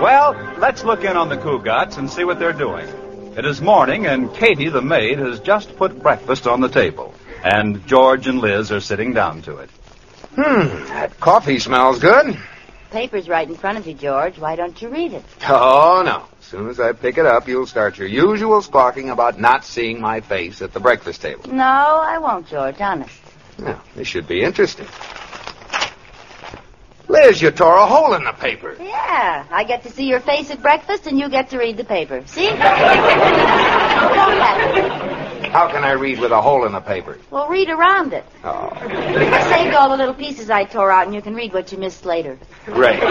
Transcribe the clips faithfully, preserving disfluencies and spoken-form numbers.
Well, let's look in on the Cougats and see what they're doing. It is morning, and Katie, the maid, has just put breakfast on the table. And George and Liz are sitting down to it. Hmm, that coffee smells good. Paper's right in front of you, George. Why don't you read it? Oh, no. As soon as I pick it up, you'll start your usual squawking about not seeing my face at the breakfast table. No, I won't, George, honest. Now, this should be interesting. Liz, you tore a hole in the paper. Yeah, I get to see your face at breakfast, and you get to read the paper. See? How can I read with a hole in the paper? Well, read around it. Oh. I saved all the little pieces I tore out, and you can read what you missed later. Great.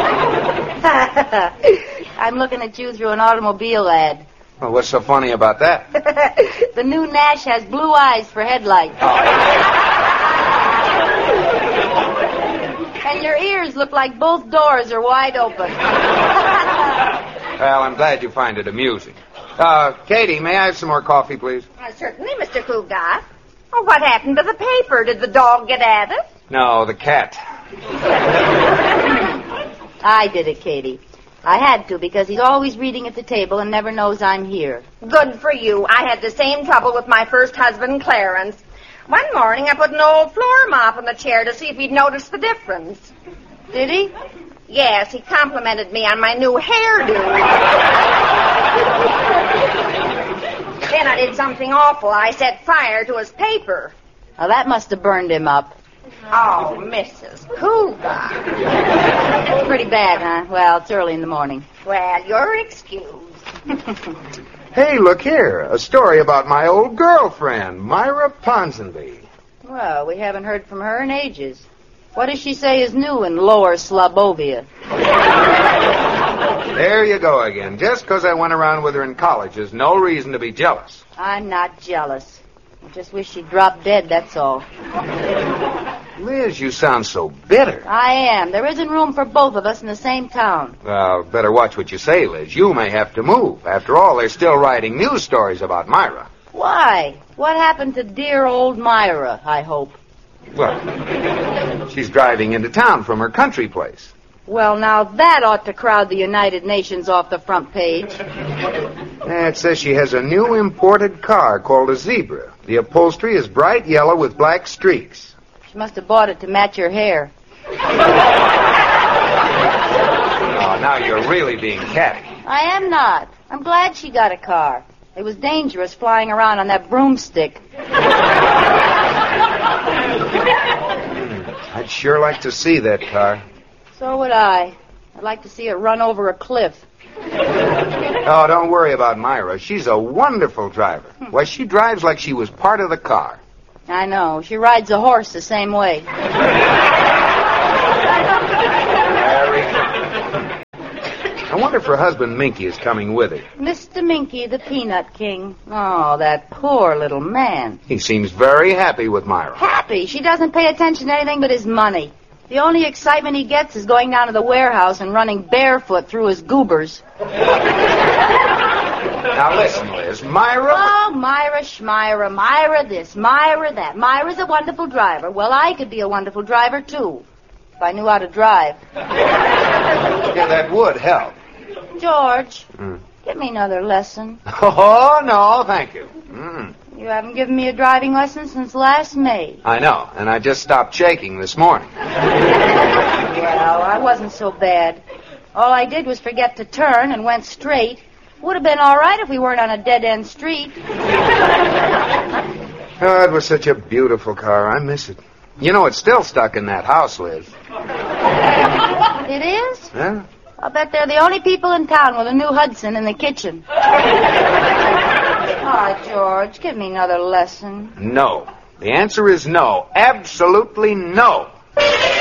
I'm looking at you through an automobile ad. Well, what's so funny about that? The new Nash has blue eyes for headlights. Oh. And your ears look like both doors are wide open. Well, I'm glad you find it amusing. Uh, Katie, may I have some more coffee, please? Uh, certainly, Mister Cougat. Oh, what happened to the paper? Did the dog get at it? No, the cat. I did it, Katie. I had to, because he's always reading at the table and never knows I'm here. Good for you. I had the same trouble with my first husband, Clarence. One morning, I put an old floor mop in the chair to see if he'd noticed the difference. Did he? Yes, he complimented me on my new hairdo. Then I did something awful. I set fire to his paper. Well, that must have burned him up. Oh, Missus Cougat. It's pretty bad, huh? Well, it's early in the morning. Well, you're excused. Hey, look here. A story about my old girlfriend, Myra Ponsonby. Well, we haven't heard from her in ages. What does she say is new in Lower Slobovia? There you go again. Just because I went around with her in college is no reason to be jealous. I'm not jealous. I just wish she'd drop dead, that's all. Liz, you sound so bitter. I am. There isn't room for both of us in the same town. Well, better watch what you say, Liz. You may have to move. After all, they're still writing news stories about Myra. Why? What happened to dear old Myra, I hope? Well, she's driving into town from her country place. Well, now that ought to crowd the United Nations off the front page. It says she has a new imported car called a Zebra. The upholstery is bright yellow with black streaks. She must have bought it to match her hair. Oh, now you're really being catty. I am not. I'm glad she got a car. It was dangerous flying around on that broomstick. I'd sure like to see that car. So would I. I'd like to see it run over a cliff. Oh, don't worry about Myra. She's a wonderful driver. Why, she drives like she was part of the car. I know. She rides a horse the same way. Very good. I wonder if her husband Minky is coming with her. Mister Minky, the Peanut King. Oh, that poor little man. He seems very happy with Myra. Happy? She doesn't pay attention to anything but his money. The only excitement he gets is going down to the warehouse and running barefoot through his goobers. Now listen, Liz. Myra... Oh, Myra Schmyra, Myra this, Myra that. Myra's a wonderful driver. Well, I could be a wonderful driver, too, if I knew how to drive. Yeah, that would help. George, Mm. give me another lesson. Oh, no, thank you. Mm. You haven't given me a driving lesson since last May. I know, and I just stopped shaking this morning. Well, I wasn't so bad. All I did was forget to turn and went straight. Would have been all right if we weren't on a dead-end street. Oh, it was such a beautiful car. I miss it. You know, it's still stuck in that house, Liz. It is? Yeah? I'll bet they're the only people in town with a new Hudson in the kitchen. Ah, oh, George, give me another lesson. No. The answer is no. Absolutely no.